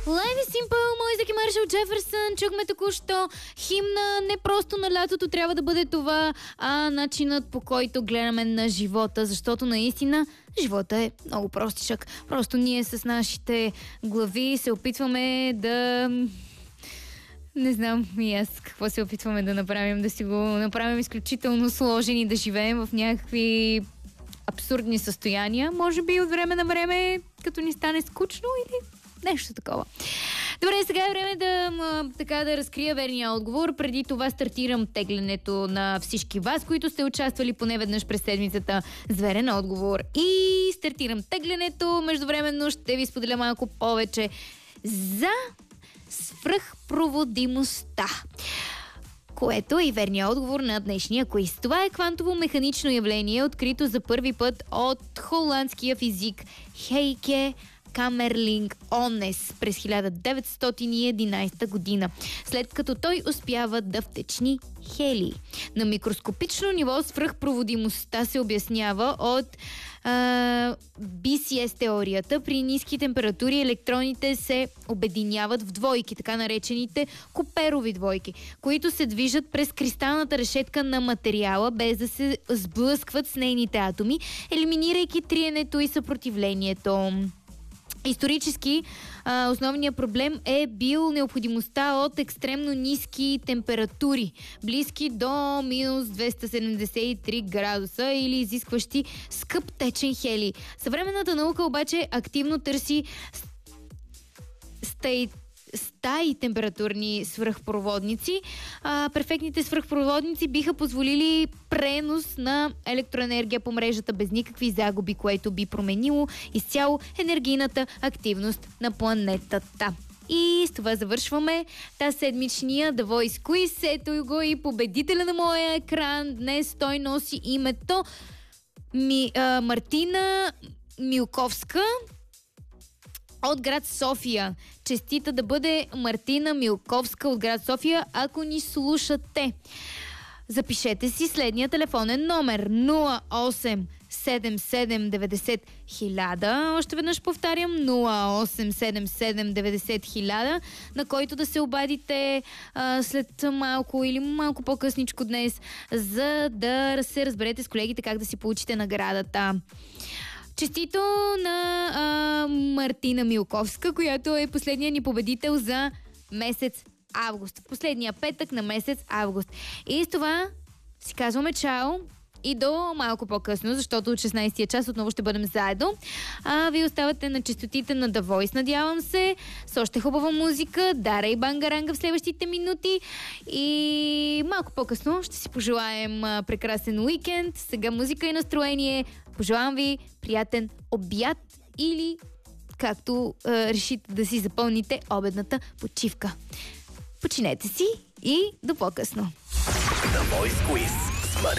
Life is Simple, Мойзък и Маршал Джеферсън. Чухме току-що химна. Не просто на лятото трябва да бъде това, а начинът, по който гледаме на живота, защото наистина живота е много простичък. Просто ние с нашите глави се опитваме да... Не знам и аз какво се опитваме да направим, да си го направим изключително сложен и да живеем в някакви абсурдни състояния. Може би от време на време, като ни стане скучно или нещо такова. Добре, сега е време да разкрия верния отговор. Преди това стартирам теглянето на всички вас, които сте участвали поне веднъж през седмицата с верен отговор. И стартирам теглянето. Междувременно ще ви споделя малко повече за свръхпроводимостта, което е и верният отговор на днешния квиз. Това е квантово механично явление, открито за първи път от холандския физик Хейке Камерлинг Онес през 1911 година, след като той успява да втечни хелий. На микроскопично ниво свръхпроводимостта се обяснява от BCS теорията. При ниски температури електроните се обединяват в двойки, така наречените куперови двойки, които се движат през кристалната решетка на материала, без да се сблъскват с нейните атоми, елиминирайки триенето и съпротивлението. Исторически основният проблем е бил необходимостта от екстремно ниски температури, близки до минус 273 градуса или изискващи скъп течен хелий. Съвременната наука обаче активно търси стаи температурни свръхпроводници. Перфектните свръхпроводници биха позволили пренос на електроенергия по мрежата без никакви загуби, което би променило изцяло енергийната активност на планетата. И с това завършваме тази седмичния The Voice Quiz. Ето го и победителя на моя екран. Днес той носи името Мартина Милковска от град София. Честита да бъде Мартина Милковска от град София, ако ни слушате. Запишете си следния телефонен номер 0877901000. Още веднъж повтарям 0877901000, на който да се обадите след малко или малко по-късничко днес, за да се разберете с колегите как да си получите наградата. Честито на Мартина Милковска, която е последният ни победител за месец август. Последния петък на месец август. И с това си казваме чао и до малко по-късно, защото от 16-я час отново ще бъдем заедно. Вие оставате на честотите на The Voice, надявам се, с още хубава музика, Дара и Бангаранга в следващите минути. И малко по-късно ще си пожелаем прекрасен уикенд. Сега музика и настроение. Пожелавам ви приятен обяд или както решите да си запълните обедната почивка. Починете си и до по-късно. The Voice Quiz.